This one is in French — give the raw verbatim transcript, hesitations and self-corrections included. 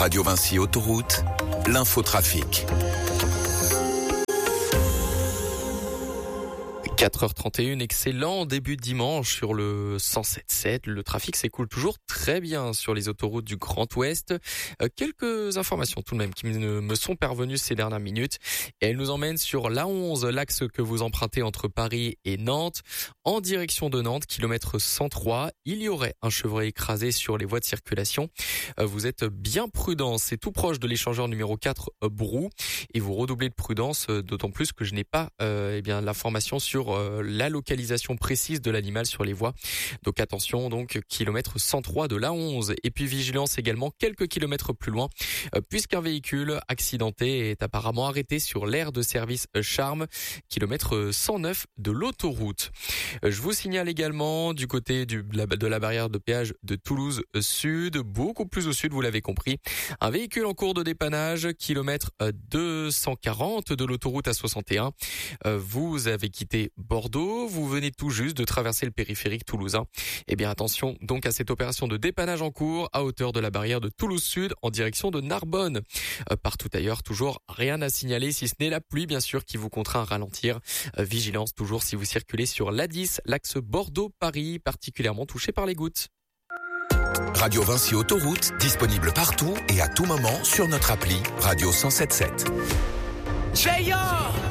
Radio Vinci Autoroute, l'infotrafic. quatre heures trente et une, excellent début de dimanche sur le cent sept sept. Le trafic s'écoule toujours très bien sur les autoroutes du Grand Ouest. Euh, quelques informations tout de même qui me, me sont parvenues ces dernières minutes. Et elles nous emmènent sur l'A onze, l'axe que vous empruntez entre Paris et Nantes. En direction de Nantes, kilomètre cent trois, il y aurait un Chevrolet écrasé sur les voies de circulation. Euh, vous êtes bien prudent, c'est tout proche de l'échangeur numéro quatre, euh, Brou. Et vous redoublez de prudence, euh, d'autant plus que je n'ai pas euh, eh bien l'information sur la localisation précise de l'animal sur les voies. Donc attention, donc kilomètre cent trois de l'A onze. Et puis vigilance également quelques kilomètres plus loin, puisqu'un véhicule accidenté est apparemment arrêté sur l'aire de service Charme, kilomètre cent neuf de l'autoroute. Je vous signale également du côté du, de la barrière de péage de Toulouse Sud, beaucoup plus au sud, vous l'avez compris, un véhicule en cours de dépannage, kilomètre deux cent quarante de l'autoroute A soixante et un. Vous avez quitté Bordeaux, vous venez tout juste de traverser le périphérique toulousain. Eh bien attention donc à cette opération de dépannage en cours à hauteur de la barrière de Toulouse Sud en direction de Narbonne. Euh, partout ailleurs, toujours rien à signaler si ce n'est la pluie bien sûr qui vous contraint à ralentir. Euh, vigilance toujours si vous circulez sur l'A dix, l'axe Bordeaux-Paris, particulièrement touché par les gouttes. Radio Vinci Autoroute, disponible partout et à tout moment sur notre appli Radio cent sept sept. J R